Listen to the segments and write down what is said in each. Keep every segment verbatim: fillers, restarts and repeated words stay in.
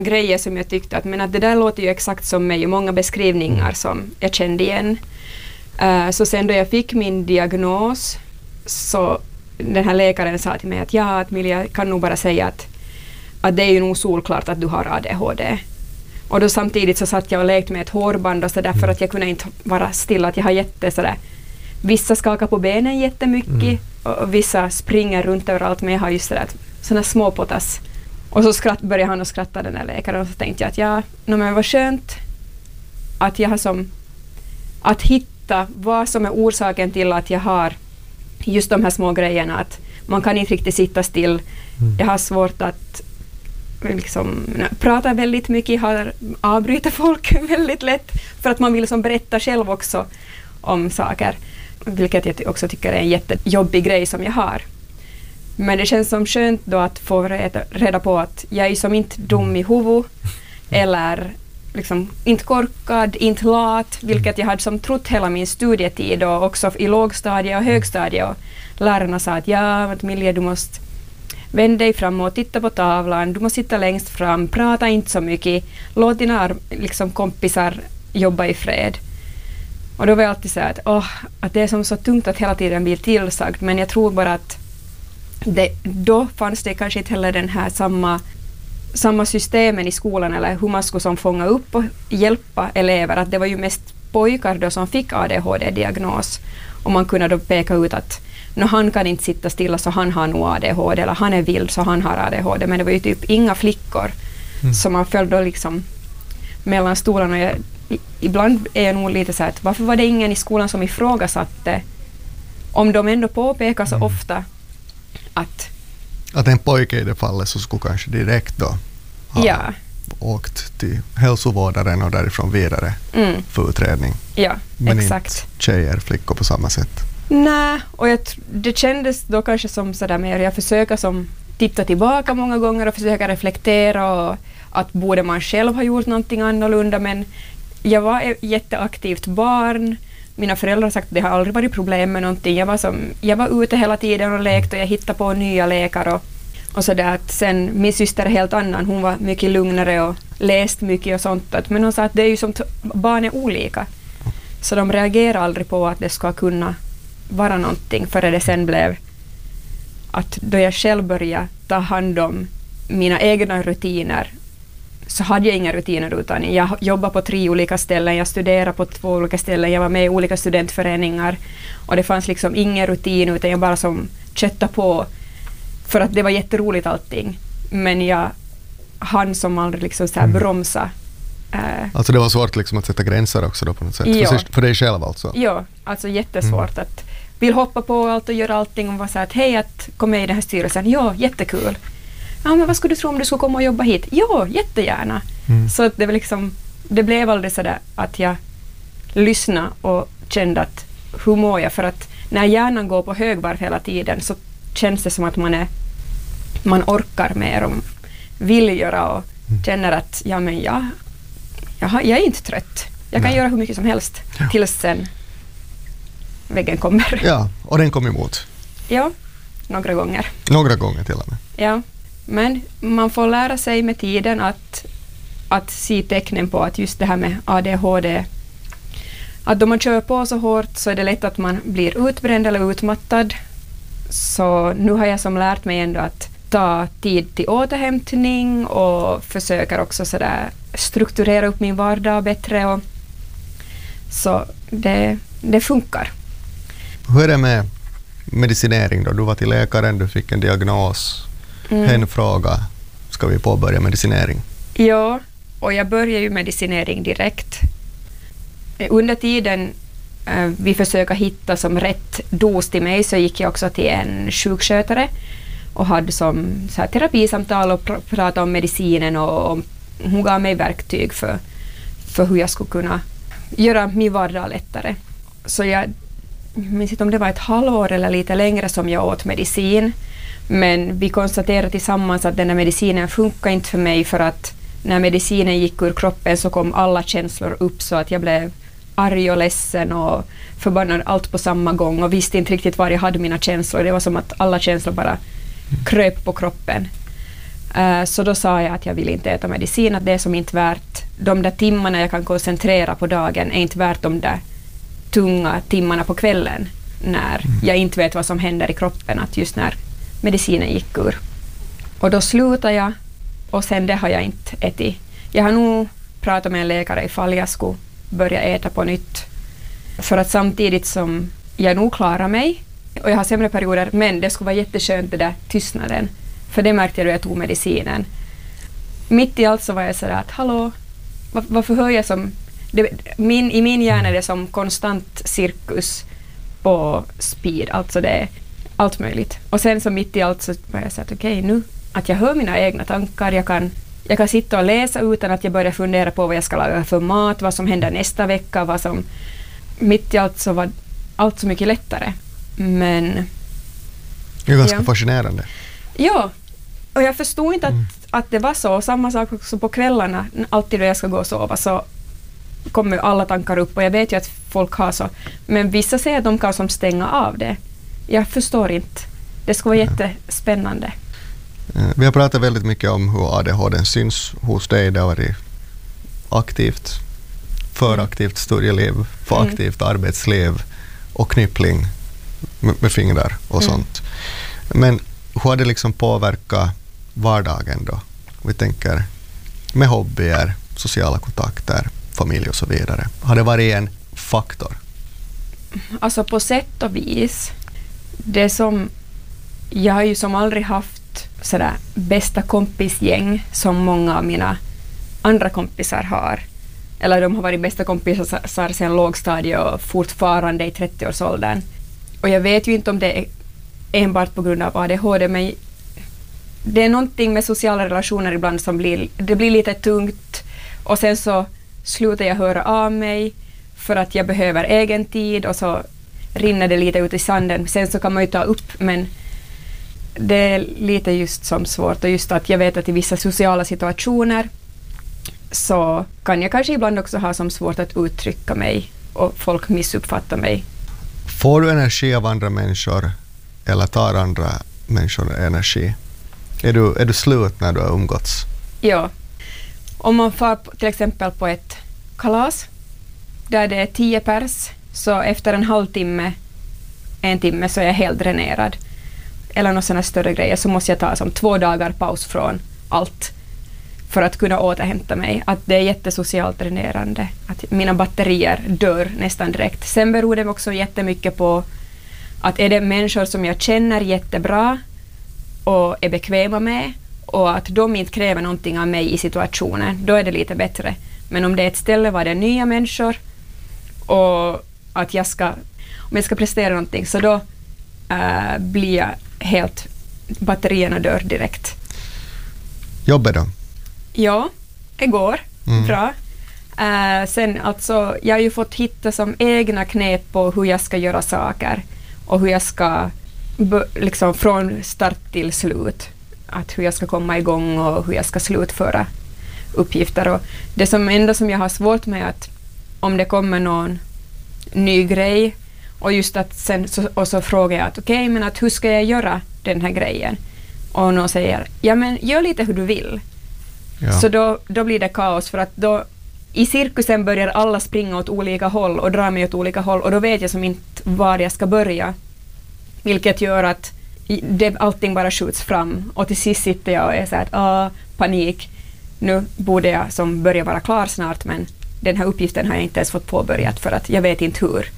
grejer som jag tyckte att, men att det där låter ju exakt som mig och många beskrivningar mm. som jag kände igen. Uh, så sen då jag fick min diagnos så den här läkaren sa till mig att ja, att Milja kan nog bara säga att, att det är ju nog solklart att du har A D H D. Och då samtidigt så satt jag och lekte med ett hårband och så därför att jag kunde inte vara stilla, att jag har jätte sådär, vissa skakar på benen jättemycket mm. och vissa springer runt överallt, men jag har just sådär sådana små potas. Och så skratt, började han att skratta, den här läkaren, och så tänkte jag att ja, no, men vad skönt att jag har som att hitta vad som är orsaken till att jag har just de här små grejerna, att man kan inte riktigt sitta still. Mm. Jag har svårt att liksom prata väldigt mycket, har avbryter folk väldigt lätt för att man vill som berätta själv också om saker, vilket jag också tycker är en jättejobbig grej som jag har. Men det känns som skönt då att få reda, reda på att jag är som inte dum i huvudet eller liksom inte korkad, inte lat, vilket jag hade som trott hela min studietid och också i lågstadie och högstadie, och lärarna sa att ja, Milja, du måste vänd dig fram och titta på tavlan, du måste sitta längst fram, prata inte så mycket, låt dina liksom, kompisar jobba i fred. Och då var jag alltid så att, oh, att det är som så tungt att hela tiden bli tillsagd, men jag tror bara att det, då fanns det kanske inte heller den här samma, samma systemen i skolan, eller hur man skulle som fånga upp och hjälpa elever, att det var ju mest pojkar då som fick A D H D-diagnos, och man kunde då peka ut att no, han kan inte sitta stilla så han har nog A D H D, eller han är vild så han har A D H D, men det var ju typ inga flickor mm. så man följde då liksom mellan stolarna. Jag, ibland är jag nog lite så att varför var det ingen i skolan som ifrågasatte, om de ändå påpekar så mm. ofta att att en pojke i det fallet så skulle kanske direkt då ha ja. åkt till hälsovårdaren och därifrån vidare mm. för utredning. Ja, men exakt. Inte tjejer, flickor på samma sätt. Nej, och jag, det kändes då kanske som sådär mer, jag försöker som titta tillbaka många gånger och försöka reflektera, och att borde man själv ha gjort någonting annorlunda, men jag var ett jätteaktivt barn. Mina föräldrar har sagt att det har aldrig varit problem med någonting. Jag var, som, jag var ute hela tiden och lekte, och jag hittade på nya lekar och, och sådär. Sen min syster är helt annan, hon var mycket lugnare och läst mycket och sånt. Men hon sa att det är ju som t- barn är olika. Så de reagerar aldrig på att det ska kunna vara någonting, för det sen blev att då jag själv började ta hand om mina egna rutiner, så hade jag inga rutiner, utan jag jobbade på tre olika ställen, jag studerade på två olika ställen, jag var med i olika studentföreningar, och det fanns liksom ingen rutin, utan jag bara som köttade på för att det var jätteroligt allting, men jag hann som aldrig liksom så här bromsa. Mm. Alltså det var svårt liksom att sätta gränser också då på något sätt, ja. för, för dig själv alltså? Ja, alltså jättesvårt mm. att vill hoppa på allt och göra allting och vara så att hej, att kom med i den här styrelsen, ja, jättekul. Ja, men vad skulle du tro om du skulle komma och jobba hit? Ja, jättegärna. Mm. Så att det var liksom, det blev aldrig så där att jag lyssnade och kände att hur mår jag, för att när hjärnan går på högvarv hela tiden så känns det som att man är man orkar mer och vill göra och mm. känner att ja, men jag, jag, har, jag är inte trött. Jag kan Nej. göra hur mycket som helst ja. tills sen väggen kommer. Ja, och den kom emot. Ja, några gånger. Några gånger till och med. Ja, men man får lära sig med tiden att, att se tecknen på att just det här med A D H D, att om man kör på så hårt så är det lätt att man blir utbränd eller utmattad. Så nu har jag som lärt mig ändå att ta tid till återhämtning och försöker också så där strukturera upp min vardag bättre. Och så det, det funkar. Hur är det med medicinering då? Du var till läkaren, du fick en diagnos. Mm. En fråga, ska vi påbörja medicinering? Ja, och jag började ju medicinering direkt. Under tiden eh, vi försöker hitta som rätt dos till mig, så gick jag också till en sjukskötare och hade som så här terapisamtal och pr- pratade om medicinen, och, och hon gav mig verktyg för, för hur jag skulle kunna göra min vardag lättare. Så jag minns inte om det var ett halvår eller lite längre som jag åt medicin, men vi konstaterade tillsammans att den här medicinen funkar inte för mig, för att när medicinen gick ur kroppen så kom alla känslor upp, så att jag blev arg och ledsen och förbannad allt på samma gång och visste inte riktigt var jag hade mina känslor. Det var som att alla känslor bara kröp på kroppen. Uh, så då sa jag att jag vill inte äta medicin, att det är som inte värt de där timmarna jag kan koncentrera på dagen, är inte värt de där tunga timmarna på kvällen när mm. jag inte vet vad som händer i kroppen, att just när medicinen gick ur. Och då slutade jag, och sen det har jag inte ätit. Jag har nog pratat med en läkare ifall jag skulle börja äta på nytt, för att samtidigt som jag nog klarar mig och jag har sämre perioder, men det skulle vara jätteskönt det där tystnaden, för det märkte jag då jag tog medicinen. Mitt i allt så var jag sådär att hallå, var, varför hör jag som det, min, i min hjärna är det som konstant cirkus på speed, alltså det är allt möjligt. Och sen så mitt i allt så var jag såhär att okej, okay, nu att jag hör mina egna tankar, jag kan, jag kan sitta och läsa utan att jag börjar fundera på vad jag ska laga för mat, vad som händer nästa vecka, vad som, mitt i allt så var allt så mycket lättare. Men det är ganska ja. fascinerande. Ja, och jag förstod inte att, mm. att det var så. Samma sak också på kvällarna, alltid då jag ska gå och sova så kommer alla tankar upp, och jag vet ju att folk har så. Men vissa säger att de kan som stänga av det. Jag förstår inte. Det skulle vara ja. jättespännande. Vi har pratat väldigt mycket om hur A D H D syns hos dig. Det har varit aktivt, för aktivt studieliv, för mm. aktivt arbetsliv och knyppling med, med fingrar och mm. sånt. Men hur har det liksom påverkat vardagen då? Vi tänker med hobbyer, sociala kontakter, familj och så vidare. Har det varit en faktor? Alltså på sätt och vis. Det som jag har ju som aldrig haft sådär bästa kompisgäng som många av mina andra kompisar har. Eller de har varit bästa kompisar sedan lågstadiet och fortfarande i trettioårsåldern. Och jag vet ju inte om det är enbart på grund av A D H D, men det är någonting med sociala relationer ibland som blir, det blir lite tungt, och sen så slutar jag höra av mig för att jag behöver egen tid, och så rinner det lite ut i sanden. Sen så kan man ju ta upp, men det är lite just som svårt, och just att jag vet att i vissa sociala situationer så kan jag kanske ibland också ha som svårt att uttrycka mig och folk missuppfattar mig. Får du energi av andra människor eller tar andra människor energi? Är du, är du slut när du har umgåtts? Ja. Om man far till exempel på ett kalas där det är tio pers, så efter en halvtimme, en timme så är jag helt dränerad. Eller några sådana större grejer, så måste jag ta som två dagar paus från allt för att kunna återhämta mig. Att det är jättesocialt dränerande. Att mina batterier dör nästan direkt. Sen beror det också jättemycket på att är det människor som jag känner jättebra och är bekväma med, och att de inte kräver någonting av mig i situationen, då är det lite bättre. Men om det är ett ställe var det nya människor och att jag ska, om jag ska prestera någonting, så då äh, blir jag helt, batterierna dör direkt. Jobbet då? Ja, det går mm. bra. Äh, sen alltså, jag har ju fått hitta som egna knep på hur jag ska göra saker och hur jag ska liksom från start till slut, att hur jag ska komma igång och hur jag ska slutföra uppgifter. Och det som enda som jag har svårt med är att om det kommer någon ny grej, och just att sen så, och så frågar jag att okej, okay, men att hur ska jag göra den här grejen? Och någon säger, ja men gör lite hur du vill. Ja. Så då, då blir det kaos, för att då i cirkusen börjar alla springa åt olika håll och dra mig åt olika håll, och då vet jag som inte var jag ska börja. Vilket gör att det, allting bara skjuts fram, och till sist sitter jag och är så här, ah, panik. Nu borde jag som börja vara klar snart, men den här uppgiften har jag inte ens fått påbörjat för att jag vet inte hur.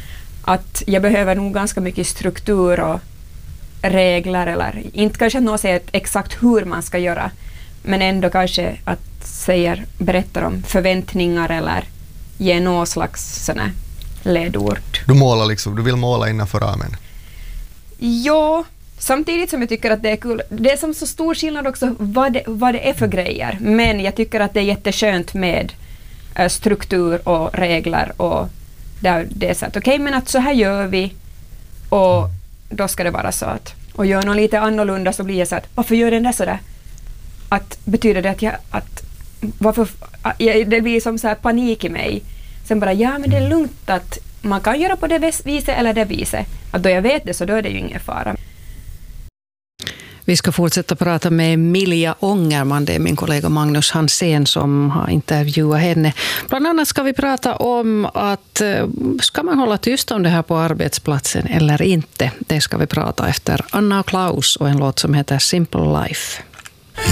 Att jag behöver nog ganska mycket struktur och regler, eller inte kanske att någon säger exakt hur man ska göra, men ändå kanske att säger, berättar om förväntningar eller ge någon slags såna ledord. Du målar liksom, du vill måla innanför ramen? Ja, samtidigt som jag tycker att det är kul. Det är som så stor skillnad också vad det, vad det är för grejer, men jag tycker att det är jätteskönt med äh, struktur och regler, och där det är så att okej, okay, men att så här gör vi, och då ska det vara så att, och gör något lite annorlunda så blir jag så att varför gör den där så där? Att betyder det att jag att varför att, det blir som så här panik i mig. Sen bara ja, men det är lugnt att man kan göra på det viset eller det viset. Att då jag vet det, så då är det ju ingen fara. Vi ska fortsätta prata med Milja Ångerman, det är min kollega Magnus Hansén som har intervjuat henne. Bland annat ska vi prata om att ska man hålla tyst om det här på arbetsplatsen eller inte. Det ska vi prata efter Anna och Klaus och en låt som heter Simple Life.